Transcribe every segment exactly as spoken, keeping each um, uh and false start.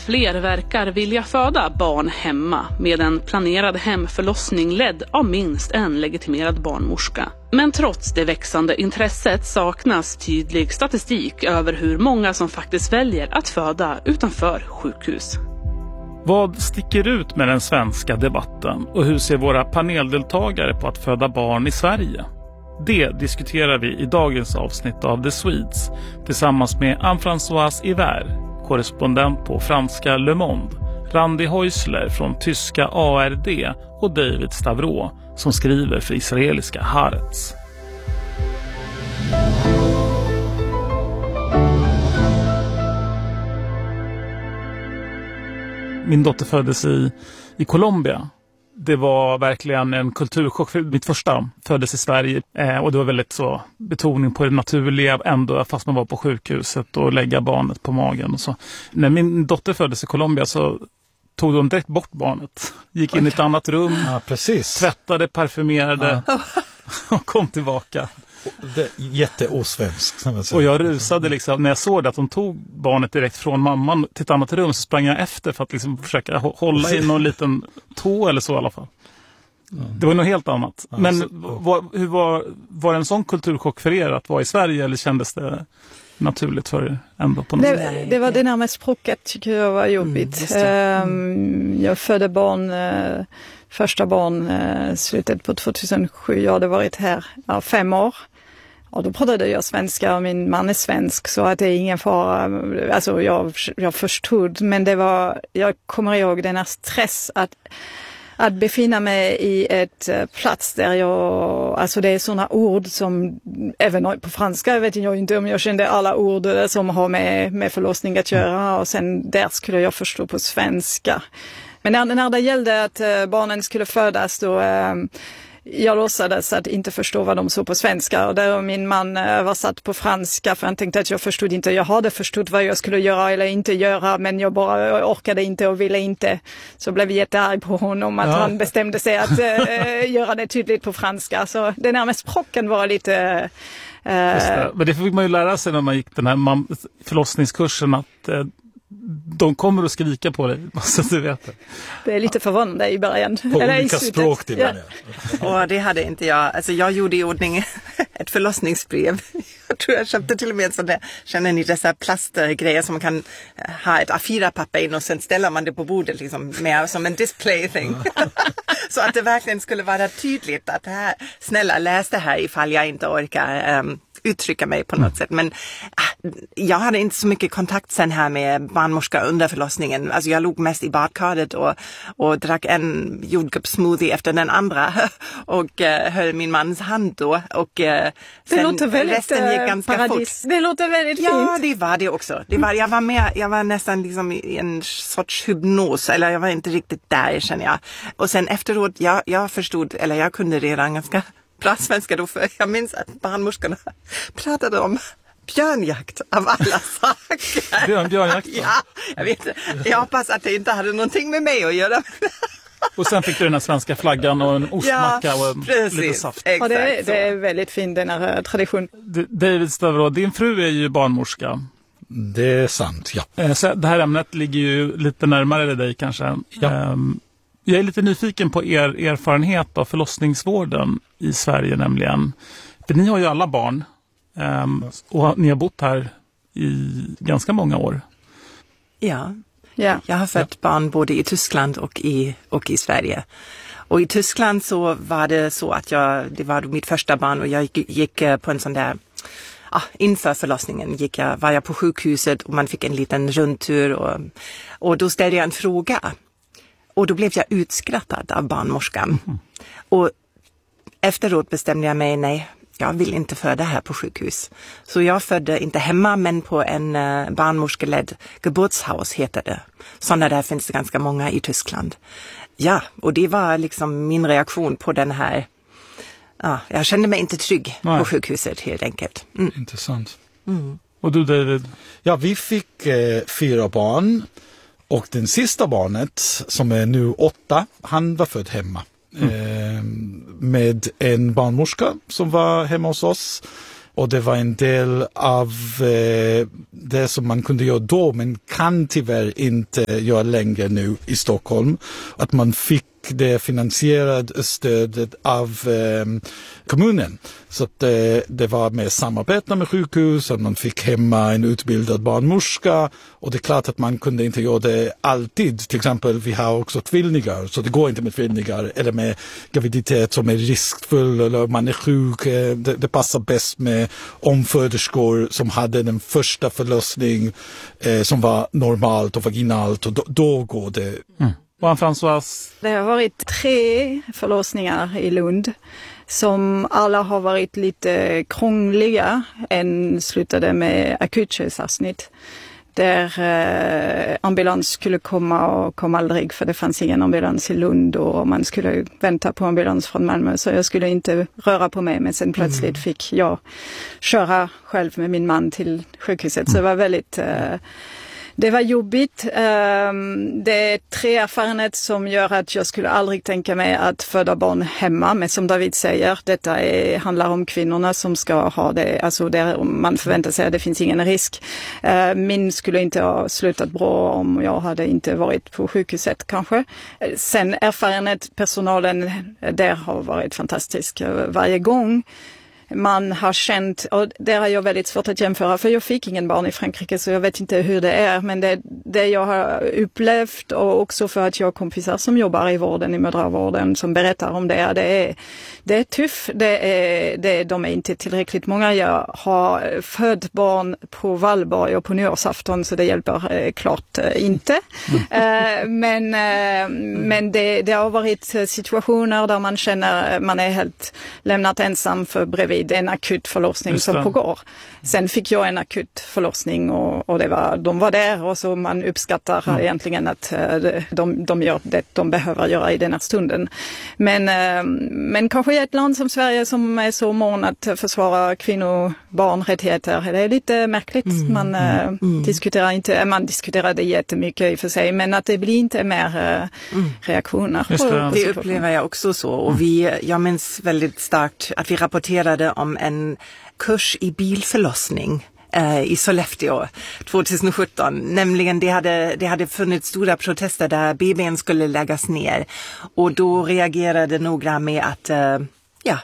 fler verkar vilja föda barn hemma med en planerad hemförlossning ledd av minst en legitimerad barnmorska. Men trots det växande intresset saknas tydlig statistik över hur många som faktiskt väljer att föda utanför sjukhus. Vad sticker ut med den svenska debatten och hur ser våra paneldeltagare på att föda barn i Sverige? Det diskuterar vi i dagens avsnitt av The Swedes tillsammans med Anne-Françoise Hiver, korrespondent på franska Le Monde, Randi Häusler från tyska A R D och David Stavro som skriver för israeliska Haaretz. Min dotter föddes i, i Colombia. Det var verkligen en kulturchock. Mitt första föddes i Sverige eh, och det var väldigt så betoning på det naturliga ändå fast man var på sjukhuset och lägga barnet på magen. Och så. När min dotter föddes i Colombia så tog de direkt bort barnet. Gick in i ett annat rum, ja, precis. Tvättade, parfymerade ja. och kom tillbaka. Det, jätteosvenskt. Och jag rusade liksom, när jag såg det, att de tog barnet direkt från mamman till ett annat rum så sprang jag efter för att liksom försöka hålla i någon liten tå eller så i alla fall. Mm. Det var något helt annat. Ja, Men så, var, hur var, var det en sån kulturchock för er att vara i Sverige eller kändes det naturligt för er ändå på något det, sätt? det var det närmast språket tycker jag var jobbigt. Mm, um, jag födde barn, uh, första barn uh, slutet på tjugohundrasju. Jag hade varit här ja, fem år. Och då pratade jag svenska och min man är svensk så att det är ingen fara. Alltså jag, jag förstod, men det var, jag kommer ihåg den här stress att Att befinna mig i ett plats där jag, alltså det är sådana ord som, även på franska vet jag inte om jag kände alla ord som har med, med förlossning att göra och sen där skulle jag förstå på svenska. Men när, när det gällde att barnen skulle födas då, jag låtsades att inte förstå vad de sa på svenska och där min man var satt på franska för han tänkte att jag förstod inte. Jag hade förstått vad jag skulle göra eller inte göra men jag bara orkade inte och ville inte. Så blev jag jättearg på honom att ja. han bestämde sig att äh, göra det tydligt på franska. Så det närmast språken var lite... Äh, det. Men det fick man ju lära sig när man gick den här mam- förlossningskursen att... Äh, de kommer att skrika på dig, så du vet det. Det är lite förvånande i början. På Eller olika språk till ja. Och det hade inte jag. Alltså jag gjorde i ordning ett förlossningsbrev. Jag tror jag köpte till och med en sån där, känner ni dessa plastgrejer som man kan ha ett A fyra papper in och sen ställer man det på bordet liksom mer som en display thing. Så att det verkligen skulle vara tydligt att det här, snälla läs det här ifall jag inte orkar um, uttrycka mig på något mm. sätt. Men äh, jag hade inte så mycket kontakt sen här med barnmorska under förlossningen. Alltså jag låg mest i badkaret och, och drack en jordgubbssmoothie efter den andra och äh, höll min mans hand då. Och äh, sen det låter väldigt, resten gick ganska paradis. fort. Det låter väldigt fint. Ja, det var det också. Det var, jag, var med, jag var nästan liksom i en sorts hypnos. Eller jag var inte riktigt där, känner jag. Och sen efteråt, jag, jag förstod, eller jag kunde redan ganska bra svenska då, för jag minns att barnmorskorna pratade om björnjakt av alla saker. Björn, björnjakt? Ja, jag vet. Jag hoppas att det inte hade någonting med mig att göra. Och sen fick du den här svenska flaggan och en ostmacka ja, och precis, lite saft. Exakt, ja, det, är, det är väldigt fin den här traditionen. David Stavro, din fru är ju barnmorska. Det är sant, ja. Så det här ämnet ligger ju lite närmare dig kanske. Ja. Jag är lite nyfiken på er erfarenhet av förlossningsvården i Sverige nämligen. För ni har ju alla barn och ni har bott här i ganska många år. Ja, ja. jag har fött ja. barn både i Tyskland och i, och i Sverige. Och i Tyskland så var det så att jag, det var mitt första barn och jag gick, gick på en sån där... Ah, inför förlossningen gick jag, var jag på sjukhuset och man fick en liten rundtur och, och då ställde jag en fråga. Och då blev jag utskrattad av barnmorskan. Mm. Och efteråt bestämde jag mig, nej, jag vill inte föda här på sjukhus. Så jag födde inte hemma men på en uh, barnmorskeledd Geburtshaus heter det. Sådana där finns det ganska många i Tyskland. Ja, och det var liksom min reaktion på den här. Ja, jag kände mig inte trygg Nej. på sjukhuset helt enkelt. Mm. Intressant. Mm. Och du David? Ja, vi fick eh, fyra barn. Och den sista barnet, som är nu åtta, han var född hemma. Mm. Eh, med en barnmorska som var hemma hos oss. Och det var en del av eh, det som man kunde göra då, men kan tyvärr inte göra längre nu i Stockholm. Att man fick det finansierade stödet av eh, kommunen. Så att eh, det var med samarbete med sjukhus, att man fick hemma en utbildad barnmorska, och det är klart att man kunde inte göra det alltid. Till exempel, vi har också tvillingar, så det går inte med tvillingar eller med graviditet som är riskfull eller man är sjuk. Eh, det, det passar bäst med omföderskor som hade den första förlossning eh, som var normalt och vaginalt, och då, då går det. Mm. Françoise? Det har varit tre förlossningar i Lund som alla har varit lite krångliga. En slutade med akutkejsarsnitt där eh, ambulans skulle komma och kom aldrig, för det fanns ingen ambulans i Lund och man skulle vänta på ambulans från Malmö, så jag skulle inte röra på mig, men sen plötsligt mm. fick jag köra själv med min man till sjukhuset. Så det var väldigt eh, Det var jobbigt. Det är tre erfarenheter som gör att jag skulle aldrig tänka mig att föda barn hemma. Men som David säger, detta är, handlar om kvinnorna som ska ha det. Alltså där man förväntar sig att det finns ingen risk. Min skulle inte ha slutat bra om jag hade inte varit på sjukhuset kanske. Sen erfarenhet, personalen där har varit fantastisk varje gång. Man har känt, och där har jag väldigt svårt att jämföra, för jag fick ingen barn i Frankrike så jag vet inte hur det är, men det, det jag har upplevt, och också för att jag har kompisar som jobbar i vården, i mödravården, som berättar om det, det är, det är tufft, det är, det, de är inte tillräckligt många. Jag har född barn på Valborg och på nyårsafton, så det hjälper eh, klart eh, inte. Mm. Eh, men eh, men det, det har varit situationer där man känner man är helt lämnat ensam för bredvid en akut förlossning som pågår. Sen fick jag en akut förlossning och, och det var, de var där, och så man uppskattar mm. egentligen att uh, de, de gör det de behöver göra i den här stunden. Men, uh, men kanske i ett land som Sverige som är så mån att försvara kvinnor, barnrättigheter, det är lite märkligt. Mm. Man uh, mm. diskuterar inte, man diskuterar det jättemycket i och för sig, men att det blir inte mer uh, mm. reaktioner. Det. det upplever jag också så, och vi, jag minns väldigt starkt att vi rapporterade om en kurs i bilförlossning eh, i Sollefteå tjugohundrasjutton. Nämligen det hade, det hade funnits stora protester där B B:n skulle läggas ner, och då reagerade några med att eh, ja,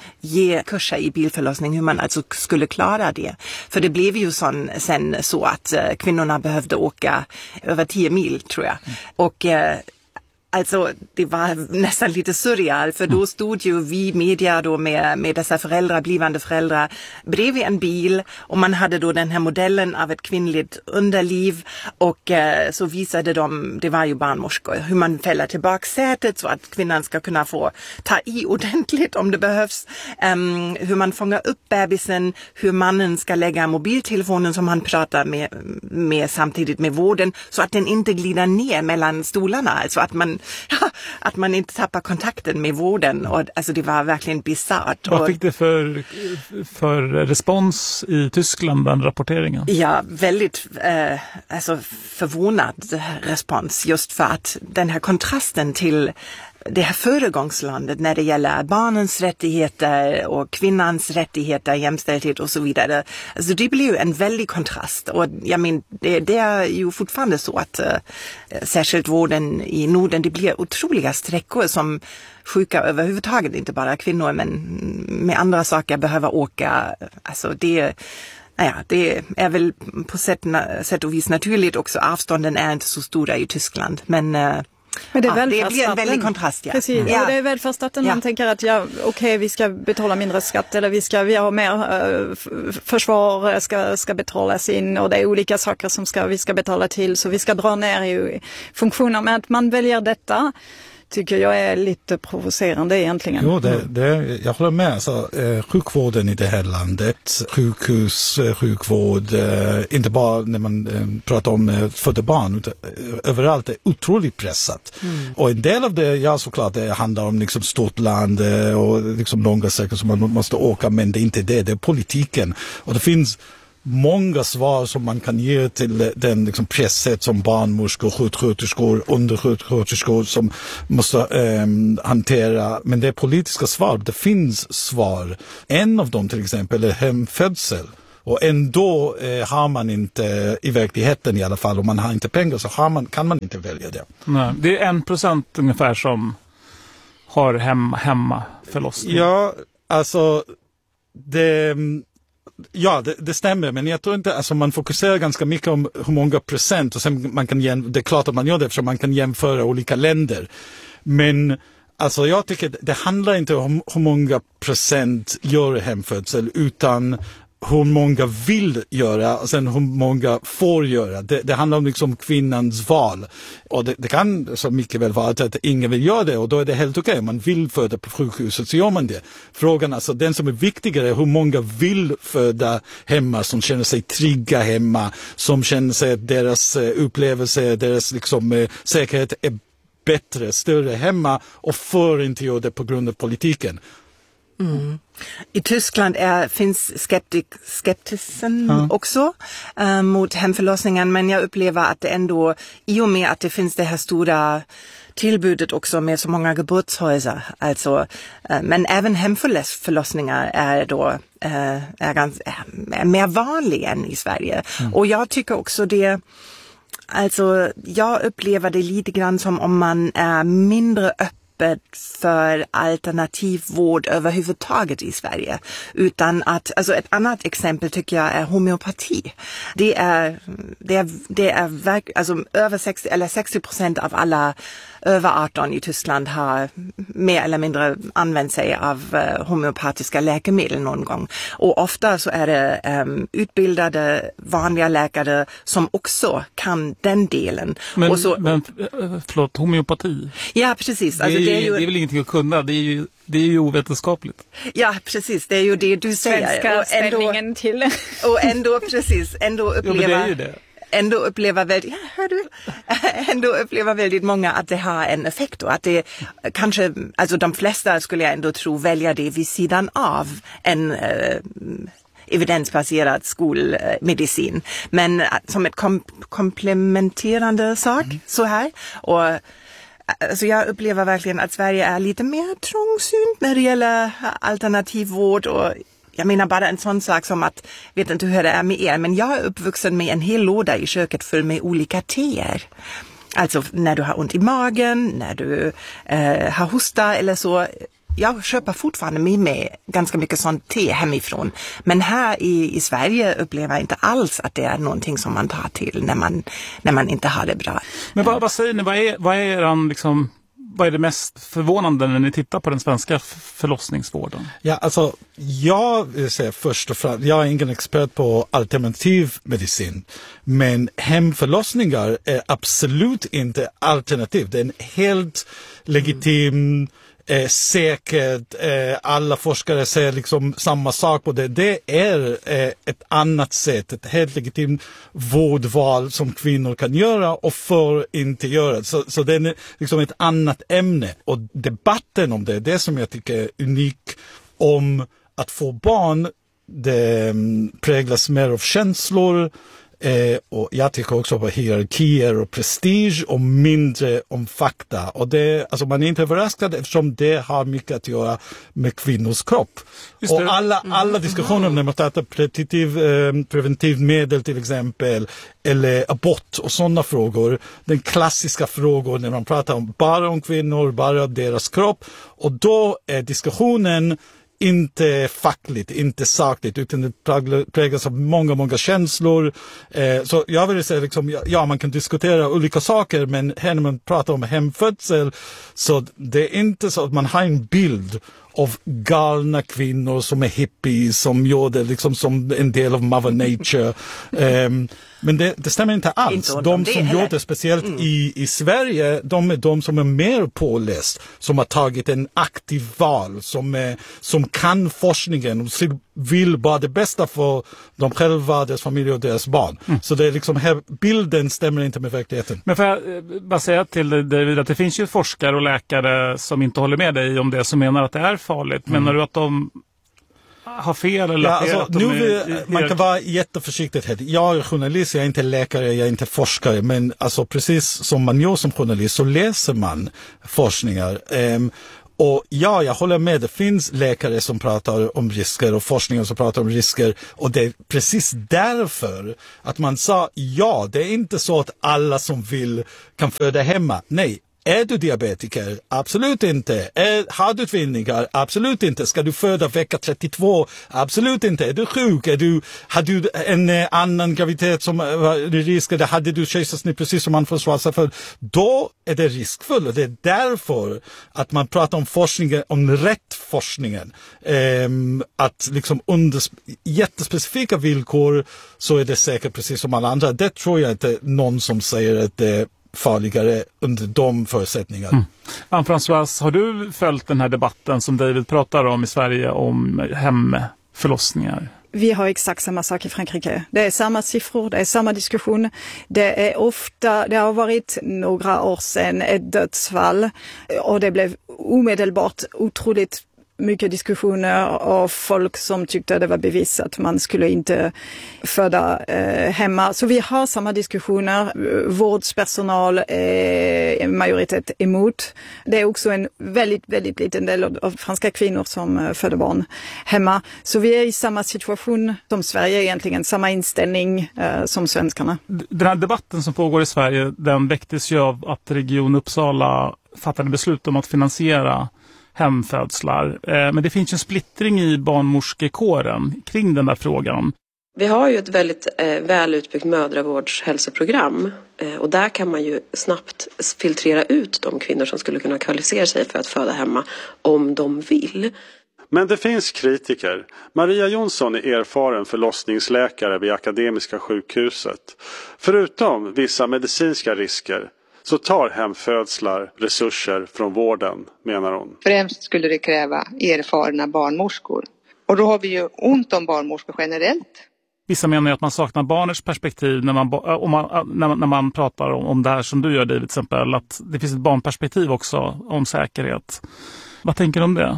ge kurser i bilförlossning, hur man alltså skulle klara det. För det blev ju sån, sen så att eh, kvinnorna behövde åka över tio mil tror jag. Och eh, Alltså det var nästan lite surreal, för då stod ju vi media då med, med dessa föräldrar, blivande föräldrar bredvid en bil, och man hade då den här modellen av ett kvinnligt underliv, och eh, så visade de, det var ju barnmorskor, hur man fäller tillbaka sätet så att kvinnan ska kunna få ta i ordentligt om det behövs, um, hur man fångar upp bebisen, hur mannen ska lägga mobiltelefonen som han pratar med, med samtidigt med vården, så att den inte glider ner mellan stolarna, alltså att man Ja, att man inte tappar kontakten med vården. Och, alltså det var verkligen bisarrt. Vad fick det för, för respons i Tyskland, den rapporteringen? Ja, väldigt eh, alltså förvånad respons, just för att den här kontrasten till det här föregångslandet när det gäller barnens rättigheter och kvinnans rättigheter, jämställdhet och så vidare. Alltså det blir ju en väldig kontrast, och jag menar, det, det är ju fortfarande så att äh, särskilt vården i Norden, det blir otroliga sträckor som sjuka överhuvudtaget, inte bara kvinnor men med andra saker behöver åka. Alltså det Naja, det är väl på sätt, sätt och vis naturligt också. Avstånden är inte så stora i Tyskland, men äh, Men det, är ja, det blir en väldig kontrast. Ja. Precis, ja. och det är välfärdsstaten. Ja. Man tänker att ja, okej, okay, vi ska betala mindre skatt, eller vi ska vi har mer uh, försvar ska, ska betalas in, och det är olika saker som ska, vi ska betala till, så vi ska dra ner i funktioner. Men att man väljer detta tycker jag är lite provocerande egentligen. Jo, det, det, jag håller med. Alltså, eh, sjukvården i det här landet, sjukhus, eh, sjukvård, eh, inte bara när man eh, pratar om eh, födda barn, utan eh, överallt är otroligt pressat. Mm. Och en del av det, ja såklart, det handlar om liksom stort land eh, och liksom långa sträckor som man måste åka, men det är inte det, det är politiken. Och det finns många svar som man kan ge till den liksom presset som barnmorskor, sjuksköterskor, undersköterskor som måste eh, hantera. Men det är politiska svar, det finns svar. En av dem till exempel är hemfödsel. Och ändå eh, har man inte, i verkligheten i alla fall, om man har inte pengar så har man, kan man inte välja det. Nej, det är en procent ungefär som har hem, hemma förlossning. Ja, alltså det, ja, det, det stämmer, men jag tror inte, alltså man fokuserar ganska mycket om hur många procent och sen man kan jäm, det är klart att man gör det eftersom man kan jämföra olika länder. Men alltså jag tycker det handlar inte om hur många procent gör hemfödsel utan hur många vill göra och sen hur många får göra. Det, det handlar om liksom kvinnans val. Och det, det kan så mycket väl vara att ingen vill göra det och då är det helt okej. Okay. Man vill föda på sjukhuset så gör man det. Frågan alltså, den som är viktigare är hur många vill föda hemma som känner sig trygga hemma. Som känner sig att deras upplevelse, deras liksom, säkerhet är bättre, större hemma och får inte göra det på grund av politiken. Mm. I Tyskland är, finns skeptik, skeptism ja. också äh, mot hemförlossningen, men jag upplever att det ändå, i och med att det finns det här stora tillbudet också med så många geburtshäuser, alltså, äh, men även hemförlossningar är då äh, är, gans, är mer vanliga än i Sverige. Mm. Och jag tycker också det, alltså jag upplever det lite grann som om man är mindre öppen för alternativ vård överhuvudtaget i Sverige. Utan att, alltså ett annat exempel tycker jag är homeopati. Det är, det är, det är verk, alltså över sextio eller sextio procent av alla över arton i Tyskland har mer eller mindre använt sig av uh, homeopatiska läkemedel någon gång. Och ofta så är det um, utbildade vanliga läkare som också kan den delen. Men, och så, men förlåt, homeopati? Ja, precis. Alltså, det, är, det, är ju, det är väl ingenting att kunna, det är ju, det är ju ovetenskapligt. Ja, precis. Det är ju det du säger. Svenska och ändå, ställningen till. Och ändå, precis, ändå uppleva... Jo, men det är ju det. Ändå upplever väldigt, ja, hör du? Ändå upplever väldigt många att det har en effekt och att det kanske, alltså de flesta skulle jag ändå tro välja det vid sidan av en eh, evidensbaserad skolmedicin. Men som ett kom- komplementerande sak mm. så här. Och alltså jag upplever verkligen att Sverige är lite mer trångsynt när det gäller alternativ vård och jag menar bara en sån sak som att, vet inte hur det är med er, men jag är uppvuxen med en hel låda i köket full med olika teer. Alltså när du har ont i magen, när du eh, har hosta eller så. Jag köper fortfarande med mig ganska mycket sånt te hemifrån. Men här i, i Sverige upplever jag inte alls att det är någonting som man tar till när man, när man inte har det bra. Men vad, vad säger ni, vad är, vad är eran liksom... Vad är det mest förvånande när ni tittar på den svenska förlossningsvården? Ja, alltså jag vill säga först och främst, jag är ingen expert på alternativ medicin, men hemförlossningar är absolut inte alternativ. Det är en helt legitim, mm. eh, säkert, eh, alla forskare säger liksom samma sak på det. Det är eh, ett annat sätt, ett helt legitimt vårdval som kvinnor kan göra och får inte göra. Så, så det är liksom ett annat ämne. Och debatten om det, det som jag tycker är unik om att få barn, det um, präglas mer av känslor. Eh, och jag tycker också på hierarkier och prestige och mindre om fakta. Och det, alltså man är inte överraskad eftersom det har mycket att göra med kvinnors kropp. Och alla, alla diskussioner när man pratar preventiv, eh, preventivmedel till exempel eller abort och sådana frågor. Den klassiska frågor när man pratar om bara om kvinnor, bara om deras kropp. Och då är diskussionen inte fackligt, inte sakligt, utan det präglas av många, många känslor. Eh, så jag vill säga, liksom, ja, man kan diskutera olika saker, men här när man pratar om hemfödsel, så det är inte så att man har en bild av galna kvinnor som är hippies, som gör det liksom som en del av Mother Nature. um, men det, det stämmer inte alls. Inte de som gör det, speciellt mm. i, i Sverige, de är de som är mer påläst, som har tagit en aktiv val, som, är, som kan forskningen och vill bara det bästa för dem själva, deras familj och deras barn. Mm. Så det är liksom här, bilden stämmer inte med verkligheten. Men får jag bara säga till dig att det finns ju forskare och läkare som inte håller med dig om det, som menar att det är farligt. Mm. Menar du att de har fel eller ja, fel. alltså, nu vill, man kan vara jätteförsiktig här. Jag är journalist, jag är inte läkare, jag är inte forskare, men alltså precis som man gör som journalist så läser man forskningar. Um, Och ja, jag håller med. Det finns läkare som pratar om risker och forskning som pratar om risker. Och det är precis därför att man sa ja, det är inte så att alla som vill kan föda hemma. Nej. Är du diabetiker? Absolut inte. Är, har du tvillingar? Absolut inte. Ska du föda vecka trettiotvå? Absolut inte. Är du sjuk? Är du, har du en eh, annan graviditet som var risk? Eller hade du kejsarsnitt precis som man försvarar sig för? Då är det riskfullt. Och det är därför att man pratar om forskningen, om rätt forskningen. Ehm, att liksom under jättespecifika villkor så är det säkert precis som alla andra. Det tror jag inte någon som säger att det farligare under de förutsättningarna. Mm. Anne-Françoise, har du följt den här debatten som David pratar om i Sverige om hemförlossningar? Vi har exakt samma sak i Frankrike. Det är samma siffror, det är samma diskussion. Det är ofta, det har varit några år sedan ett dödsfall och det blev omedelbart otroligt mycket diskussioner och folk som tyckte det var bevis att man skulle inte föda eh, hemma. Så vi har samma diskussioner. Vårdspersonal är en majoritet emot. Det är också en väldigt, väldigt liten del av, av franska kvinnor som eh, föder barn hemma. Så vi är i samma situation som Sverige egentligen, samma inställning eh, som svenskarna. Den här debatten som pågår i Sverige, den väcktes ju av att Region Uppsala fattade beslut om att finansiera hemfödslar. Men det finns en splittring i barnmorskekåren kring den där frågan. Vi har ju ett väldigt eh, väl utbyggt mödravårdshälsoprogram eh, och där kan man ju snabbt filtrera ut de kvinnor som skulle kunna kvalificera sig för att föda hemma om de vill. Men det finns kritiker. Maria Jonsson är erfaren förlossningsläkare vid Akademiska sjukhuset. Förutom vissa medicinska risker så tar hemfödslar resurser från vården, menar hon. Främst skulle det kräva erfarna barnmorskor. Och då har vi ju ont om barnmorskor generellt. Vissa menar ju att man saknar barnets perspektiv när man, om man, när, när man pratar om, om det här som du gör, David, till exempel. Att det finns ett barnperspektiv också om säkerhet. Vad tänker du om det?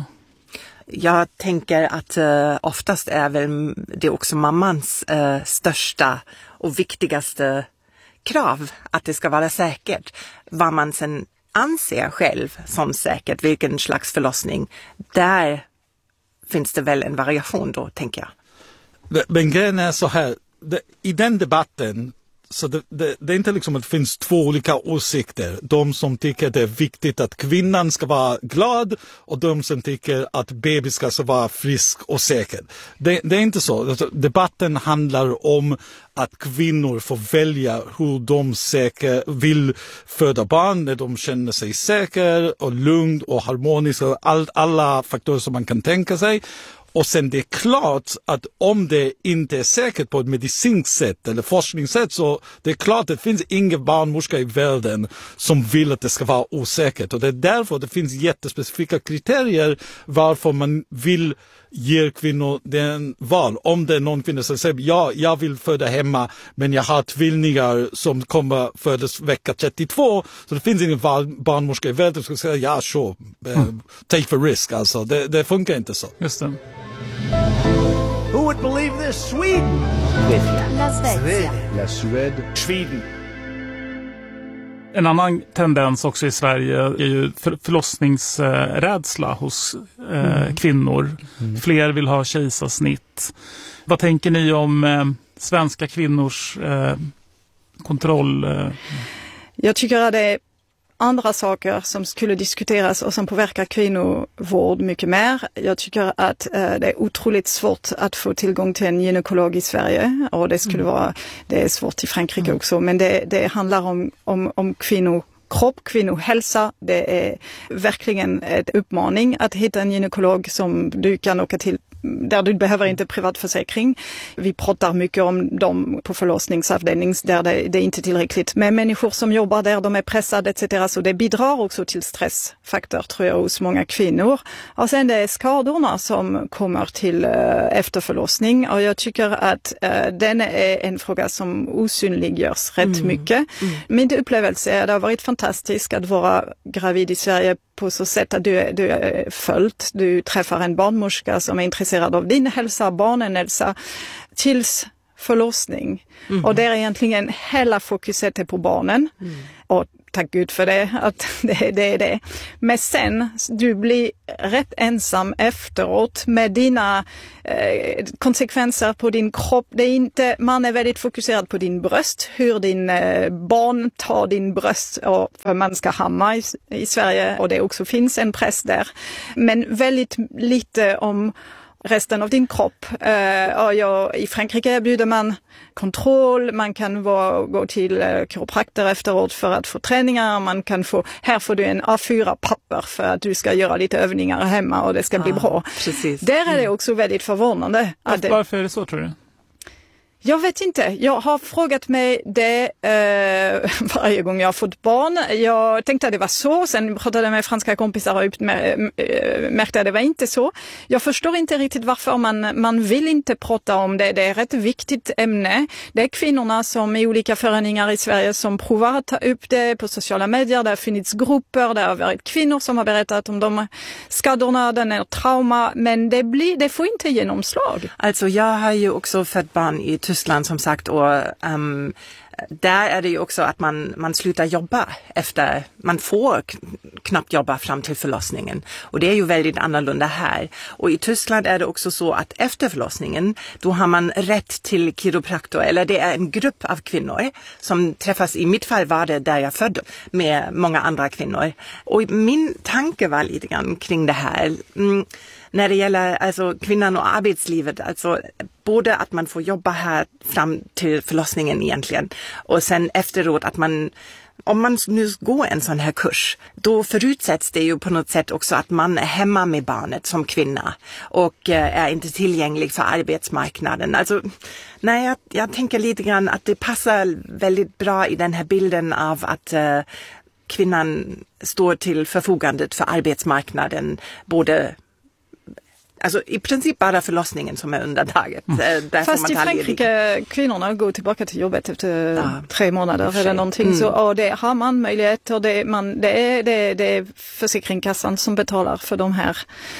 Jag tänker att uh, oftast är väl det också mammans uh, största och viktigaste krav att det ska vara säkert. Vad man sen anser själv som säkert, vilken slags förlossning, där finns det väl en variation då, tänker jag. Men grejen är så här, det, i den debatten så det, det, det är inte liksom att det finns två olika åsikter. De som tycker det är viktigt att kvinnan ska vara glad och de som tycker att baby ska vara frisk och säker. Det, det är inte så. Debatten handlar om att kvinnor får välja hur de säker vill föda barn när de känner sig säker och lugn och harmonisk och all, alla faktorer som man kan tänka sig. Och sen det är klart att om det inte är säkert på ett medicinskt sätt eller forskningssätt så det är klart att det finns ingen barnmorska i världen som vill att det ska vara osäkert. Och det är därför det finns jättespecifika kriterier varför man vill ge kvinnor den val. Om det är någon kvinna som säger ja, jag vill föda hemma men jag har tvillingar som kommer födas vecka trettiotvå så det finns ingen barnmorska i världen som ska säga ja, sure, mm. take for risk. Alltså, det, det funkar inte så. Just det. Who would believe this? Sweden! La Svezia. La Suède. Sweden. En annan tendens också i Sverige är ju för, förlossningsrädsla hos eh, mm. kvinnor. Mm. Fler vill ha kejsarsnitt. Vad tänker ni om eh, svenska kvinnors eh, kontroll? Eh? Jag tycker att det är andra saker som skulle diskuteras och som påverkar kvinnovård mycket mer. Jag tycker att eh, det är otroligt svårt att få tillgång till en gynekolog i Sverige och det skulle mm. vara, det är svårt i Frankrike mm. också, men det, det handlar om, om, om kvinnokropp, kvinnohälsa. Det är verkligen en uppmaning att hitta en gynekolog som du kan åka till där du behöver inte privatförsäkring. Vi pratar mycket om dem på förlossningsavdelning där det, det är inte tillräckligt. Men människor som jobbar där, de är pressade et cetera. Så det bidrar också till stressfaktor tror jag hos många kvinnor. Och sen det är skadorna som kommer till uh, efterförlossning. Och jag tycker att uh, den är en fråga som osynliggörs rätt mm. mycket. Mm. Min upplevelse är att det har varit fantastiskt fantastiskt att vara gravid i Sverige på så sätt att du är, du är följt. Du träffar en barnmorska som är intresserad av din hälsa, barnen hälsa, tills förlossning. Mm. Och där är egentligen hela fokuset är på barnen. Mm. Och tack Gud för det, att det, det är det. Men sen, du blir rätt ensam efteråt med dina eh, konsekvenser på din kropp. Det är inte, man är väldigt fokuserad på din bröst, hur din eh, barn tar din bröst, och för man ska hamma i, i Sverige, och det också finns en press där. Men väldigt lite om resten av din kropp. Uh, och jag, i Frankrike erbjuder man kontroll, man kan vara, gå till uh, kiropraktor efteråt för att få träningar, man kan få, här får du en A fyra papper för att du ska göra lite övningar hemma och det ska ah, bli bra. Precis. Där är det också väldigt förvånande. Varför, varför är det så, tror du? Jag vet inte. Jag har frågat mig det eh, varje gång jag har fått barn. Jag tänkte att det var så. Sen pratade jag med franska kompisar och märkte att det var inte så. Jag förstår inte riktigt varför man, man vill inte prata om det. Det är ett viktigt ämne. Det är kvinnorna som i olika föreningar i Sverige som provar att ta upp det på sociala medier. Det har funnits grupper. Det har varit kvinnor som har berättat om de skadorna, den är trauma. Men det, blir, det får inte genomslag. Alltså jag har ju också fött barn i Tyskland som sagt, och um, där är det ju också att man, man slutar jobba efter, man får knappt jobba fram till förlossningen, och det är ju väldigt annorlunda här. Och i Tyskland är det också så att efter förlossningen då har man rätt till kiropraktor, eller det är en grupp av kvinnor som träffas. I mitt fall var det där jag födde med många andra kvinnor, och min tanke var lite grann kring det här. Mm, när det gäller alltså kvinnan och arbetslivet, alltså både att man får jobba här fram till förlossningen egentligen, och sen efteråt att man, om man nu går en sån här kurs, då förutsätts det ju på något sätt också att man är hemma med barnet som kvinna och eh, är inte tillgänglig för arbetsmarknaden. Alltså, nej, jag, jag tänker lite grann att det passar väldigt bra i den här bilden av att eh, kvinnan står till förfogandet för arbetsmarknaden, både alltså i princip bara förlossningen som är undantaget. Mm. Fast i Frankrike, kvinnorna går tillbaka till jobbet efter ja. tre månader eller någonting. Mm. Så, och det har man möjlighet, och det, man, det, är, det, det är försäkringskassan som betalar för de här.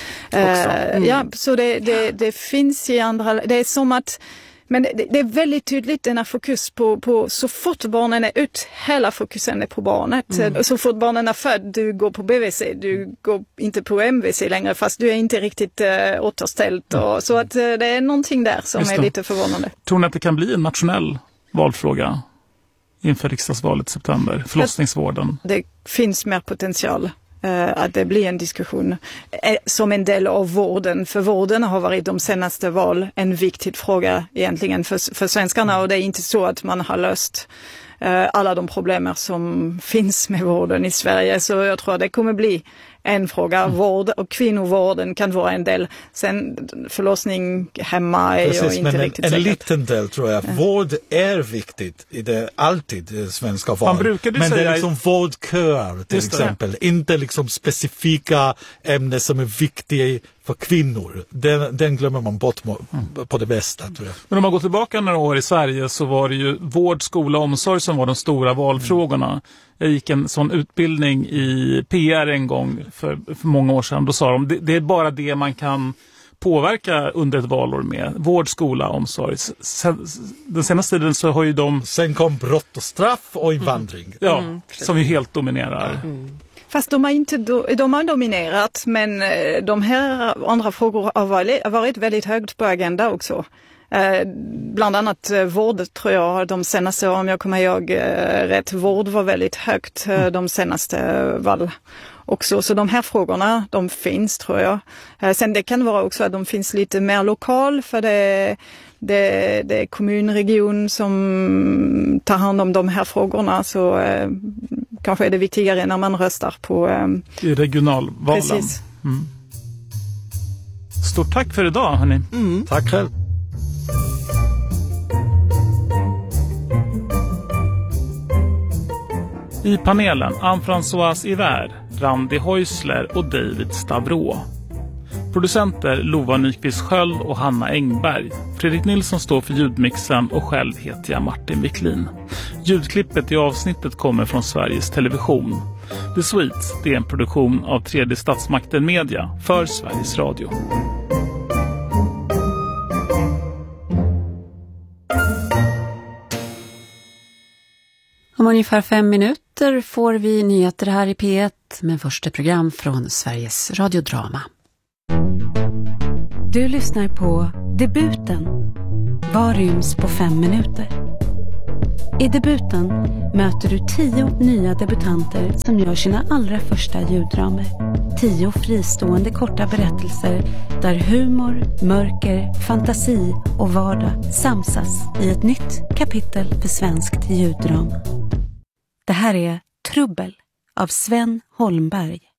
Mm. Uh, ja, så det, det, det finns i andra, det är som att, men det, det är väldigt tydligt denna fokus på, på så fort barnen är ut, hela fokusen är på barnet. Mm. Så fort barnen är född, du går på B V C, du går inte på M V C längre, fast du är inte riktigt äh, återställt. Och, så att äh, det är någonting där som är lite förvånande. Tror ni att det kan bli en nationell valfråga inför riksdagsvalet i september? Förlossningsvården? Det finns mer potential. Att det blir en diskussion som en del av vården. För vården har varit de senaste val en viktig fråga egentligen för, för svenskarna, och det är inte så att man har löst uh, alla de problem som finns med vården i Sverige. Så jag tror att det kommer bli en fråga. Mm. Vård och kvinnovården kan vara en del. Sen förlossning hemma är Precis, inte men riktigt en, en säkert. liten del tror jag. Ja. Vård är viktigt i det alltid i svenska val. Men säga... det är liksom vårdköer till exempel. Det. Inte liksom specifika ämnen som är viktiga för kvinnor. Den, den glömmer man bort mm. på det bästa, tror jag. Men om man går tillbaka några år i Sverige så var det ju vård, skola och omsorg som var de stora valfrågorna. Mm. Jag gick en sån utbildning i P R en gång för, för många år sedan. Då sa de, det, det är bara det man kan påverka under ett valår med. Vård, skola, omsorg. Sen, den senaste tiden så har ju de... Sen kom brott och straff och invandring. Mm. Ja, mm, som ju helt dominerar. Mm. Fast de har inte de har dominerat, men de här andra frågor har varit väldigt högt på agenda också. Eh, bland annat eh, vård tror jag de senaste, om jag kommer ihåg eh, rätt, vård var väldigt högt eh, de senaste val också. Så de här frågorna, de finns tror jag. Eh, sen det kan vara också att de finns lite mer lokal, för det, det, det är kommun, region som tar hand om de här frågorna, så eh, kanske är det viktigare när man röstar på eh, i regionalvalen. Precis. Mm. Stort tack för idag, hörni. Mm. Tack själv. I panelen Anne-Françoise Hiver, Randi Häusler och David Stavro. Producenter Lova Nyqvist Sköld och Hanna Engberg. Fredrik Nilsson står för ljudmixen och själv heter jag Martin Wiklin. Ljudklippet i avsnittet kommer från Sveriges Television. The Swedes, det är en produktion av tredje statsmakten media för Sveriges Radio. Om ungefär fem minuter får vi nyheter här i P ett, men första program från Sveriges radiodrama. Du lyssnar på Debuten. Vad ryms på fem minuter? I Debuten möter du tio nya debutanter som gör sina allra första ljuddramer. Tio fristående korta berättelser där humor, mörker, fantasi och vardag samsas i ett nytt kapitel för svenskt ljuddrama. Det här är Trubbel av Sven Holmberg.